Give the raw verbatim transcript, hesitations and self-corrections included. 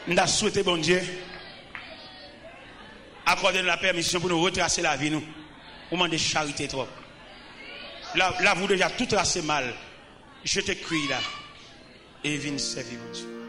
Nous avons souhaité, bon Dieu, accorder la permission pour nous retracer la vie, nous. Au moment de charité trop. Là, là, vous déjà tout tracé mal. Je te crie là. Et viens servir, mon Dieu.